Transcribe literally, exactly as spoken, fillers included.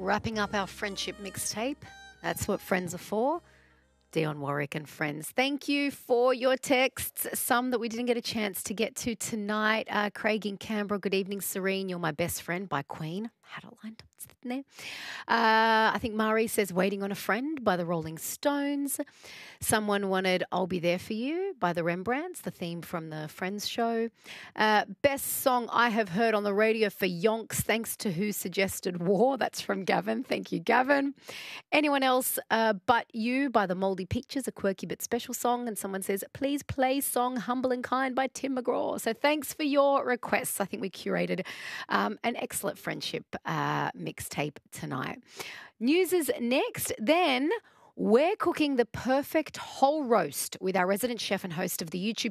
Wrapping up our friendship mixtape. That's what friends are for. Dion Warwick and friends. Thank you for your texts. Some that we didn't get a chance to get to tonight. Uh, Craig in Canberra. Good evening, Serene. You're my best friend by Queen. Had it lined up sitting there. Uh, I think Mari says Waiting on a Friend by the Rolling Stones. Someone wanted I'll Be There For You by the Rembrandts, the theme from the Friends show. Uh, best song I have heard on the radio for Yonks, thanks to who suggested War. That's from Gavin. Thank you, Gavin. Anyone else? Uh, But You by the Mouldy Pictures, a quirky but special song. And someone says, please play song Humble and Kind by Tim McGraw. So thanks for your requests. I think we curated um, an excellent friendship uh, mixtape tonight. News is next. Then we're cooking the perfect whole roast with our resident chef and host of the YouTube